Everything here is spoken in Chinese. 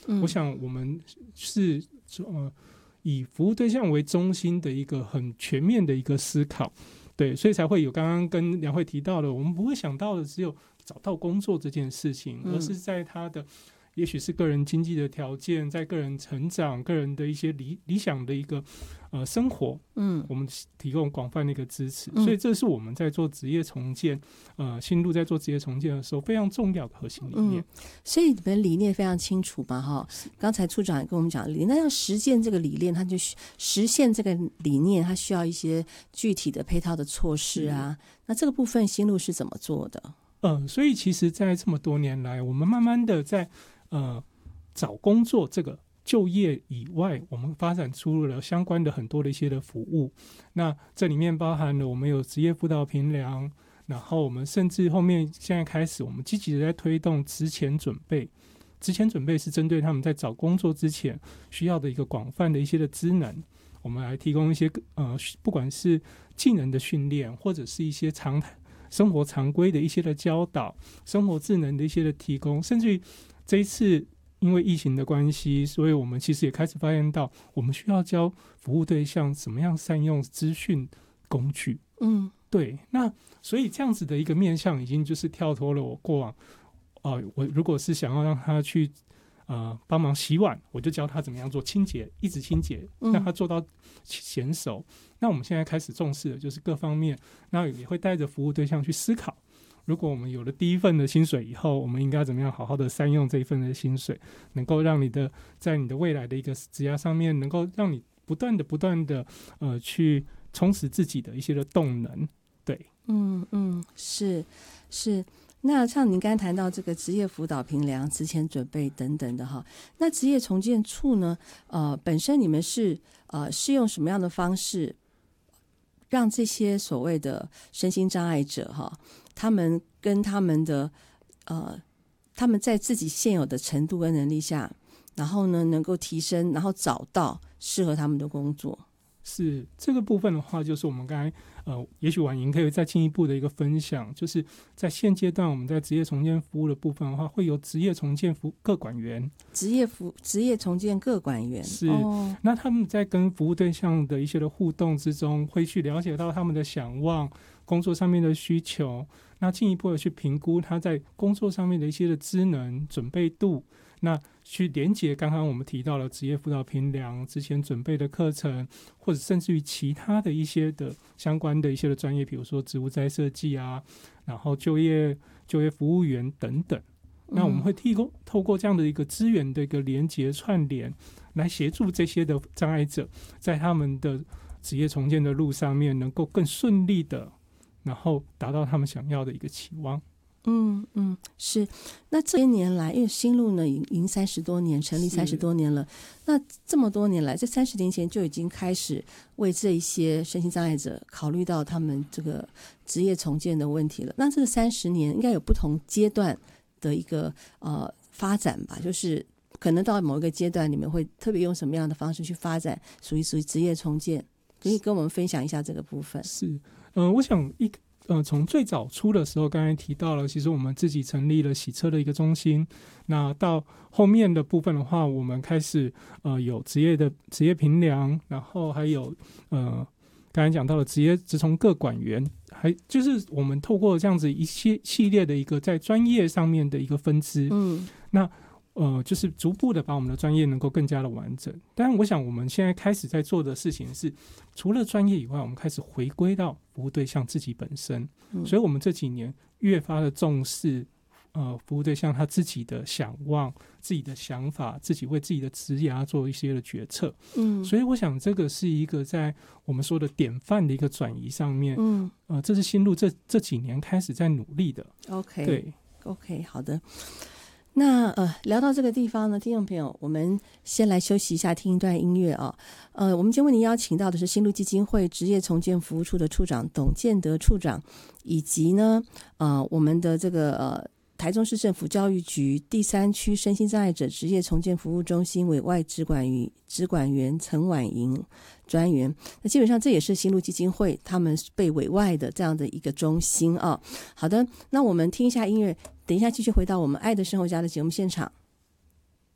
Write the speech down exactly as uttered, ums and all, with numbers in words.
嗯、我想我们是呃以服务对象为中心的一个很全面的一个思考，对，所以才会有刚刚跟梁慧提到的，我们不会想到的只有找到工作这件事情，而是在他的也许是个人经济的条件，在个人成长、个人的一些 理, 理想的一个呃生活，嗯，我们提供广泛的一个支持，嗯、所以这是我们在做职业重建，呃，新路在做职业重建的时候非常重要的核心理念。 嗯、所以你们理念非常清楚嘛，哈。刚才处长也跟我们讲，那要实践这个理念，它就实现这个理念，它需要一些具体的配套的措施啊。那这个部分新路是怎么做的？ 呃，所以其实，在这么多年来，我们慢慢的在呃找工作这个就业以外，我们发展出了相关的很多的一些的服务。那这里面包含了我们有职业辅导评量，然后我们甚至后面现在开始，我们积极的在推动职前准备。职前准备是针对他们在找工作之前需要的一个广泛的一些的职能，我们来提供一些呃不管是技能的训练，或者是一些常态。生活常规的一些的教导，生活智能的一些的提供，甚至于这一次因为疫情的关系，所以我们其实也开始发现到，我们需要教服务对象怎么样善用资讯工具。嗯，对。那所以这样子的一个面向，已经就是跳脱了我过往，呃，我如果是想要让他去呃帮忙洗碗，我就教他怎么样做清洁，一直清洁，让他做到娴熟。嗯，那我们现在开始重视的就是各方面，那也会带着服务对象去思考，如果我们有了第一份的薪水以后，我们应该怎么样好好的善用这一份的薪水，能够让你的在你的未来的一个职业上面，能够让你不断的不断的呃去充实自己的一些的动能。对， 嗯嗯，是是。那像您刚才谈到这个职业辅导评量、职前准备等等的哈，那职业重建处呢，呃，本身你们是呃是用什么样的方式？让这些所谓的身心障碍者哈，他们跟他们的呃，他们在自己现有的程度跟能力下，然后呢能够提升，然后找到适合他们的工作。 是这个部分的话，就是我们刚才呃，也许婉莹可以再进一步的一个分享，就是在现阶段我们在职业重建服务的部分的话，会有职业重建服各管员， 职业服职业重建各管员是、哦，那他们在跟服务对象的一些的互动之中，会去了解到他们的想望、工作上面的需求，那进一步的去评估他在工作上面的一些的职能、准备度。那去连结刚刚我们提到了职业辅导评量之前准备的课程，或者甚至于其他的一些的相关的一些的专业，比如说职务再设计啊，然后就业就业服务员等等。那我们会提供透过这样的一个资源的一个连结串联，来协助这些的障碍者在他们的职业重建的路上面能够更顺利的，然后达到他们想要的一个期望。 嗯嗯，是。那这些年来，因为新路呢已经三十多年，成立三十多年了。那这么多年来，在三十年前就已经开始为这一些身心障碍者考虑到他们这个职业重建的问题了。那这个三十年应该有不同阶段的一个呃发展吧？就是可能到某一个阶段，你们会特别用什么样的方式去发展属于属于职业重建？可以跟我们分享一下这个部分。 是，嗯、呃，我想一。呃，从最早出的时候，刚才提到了，其实我们自己成立了洗车的一个中心。那到后面的部分的话，我们开始呃有职业的职业评量，然后还有呃刚才讲到了职业职从各管员，还就是我们透过这样子一些系列的一个在专业上面的一个分支，嗯，那。呃，就是逐步的把我们的专业能够更加的完整。当然我想我们现在开始在做的事情是，除了专业以外，我们开始回归到服务对象自己本身。嗯、所以我们这几年越发的重视呃服务对象他自己的想望、自己的想法，自己为自己的职涯做一些的决策。嗯，所以我想这个是一个在我们说的典范的一个转移上面，嗯，呃，这是新路这这几年开始在努力的。 OK， 对 ，OK， 好的。那呃，聊到这个地方呢，听众朋友，我们先来休息一下，听一段音乐啊。呃，我们今天为您邀请到的是新路基金会职业重建服务处的处长董建德处长，以及呢，呃，我们的这个呃台中市政府教育局第三区身心障碍者职业重建服务中心委外职管与职管员陈婉莹专员。那基本上这也是新路基金会他们被委外的这样的一个中心啊。好的，那我们听一下音乐，等一下继续回到我们爱的生活家的节目现场。